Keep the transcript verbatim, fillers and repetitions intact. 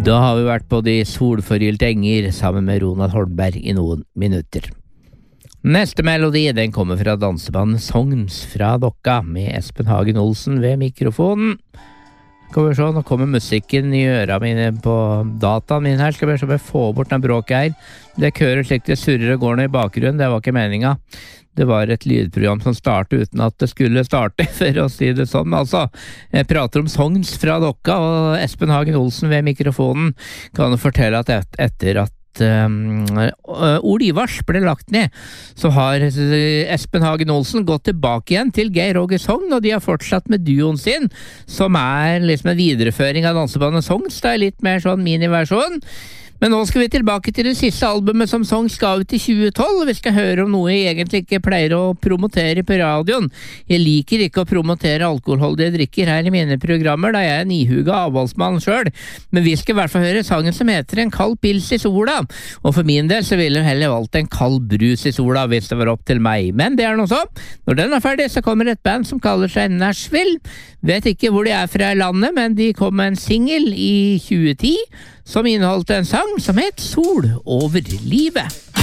Da har vi vært på de solforgylte enger sammen med Ronald Holmberg i noen minutter. Neste melodi, den kommer fra dansebandet Sogns fra Dokka med Espen Hagen Olsen ved mikrofonen. Skal vi se, nå kommer musikken i øra mine på dataen min her. Skal vi se om jeg får bort den bråket her. Det kører slik det surrer og går ned i bakgrunnen, det var ikke meningen. Det var et lydprogram som startet uten at det skulle starte, for å si det sånn. Altså, jeg prater om Sogns fra Dokka, og Espen Hagen Olsen ved mikrofonen kan jo fortelle at et, etter at um, Ole Ivars ble lagt ned, så har Espen Hagen Olsen gått tilbake igjen til Geir Åge Sogn, og de har fortsatt med duoen sin, som er liksom en videreføring av dansebandet Sogns, det er litt mer sånn miniversjon. Men nå skal vi tilbake til det siste albumet som Sogns ga ut i tjue tolv. Vi skal høre om noe jeg egentlig ikke pleier å promotere på radioen. Jeg liker ikke å promotere alkoholholdige drikker her i mine programmer, da jeg er en ihuga avholdsmann selv. Men vi skal i hvert fall høre sangen som heter En kald pils i sola. Og for min del så ville jeg heller valgt En kald brus i sola hvis det var opp til meg. Men det er noe så. Når den er ferdig så kommer et band som kaller seg Nashville. Vet ikke hvor de er fra landet, men de kom med en single i tjue ti som inneholdt en sang som het Sol over livet.